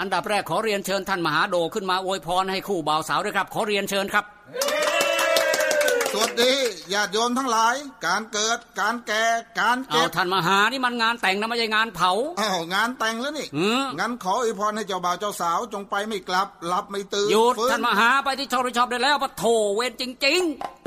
นดับแรกขอเรียนเชิญท่านมหาโดขึ้นมาอวยพรให้คู่บ่าวสาวด้วยครับขอเรียนเชิญครับสวัสดีญาติโยมทั้งหลายการเกิดการแก่การเจ็บท่านมหานี่มันงานแต่งนะไม่ใช่งานเผางานแต่งแล้วนี่งั้นขออวยพรให้เจ้าบ่าวเจ้าสาวจงไปไม่กลับหลับไม่ตื่นหยุดท่านมหาไปที่ชอบได้แล้วปะโถเวรจริงๆ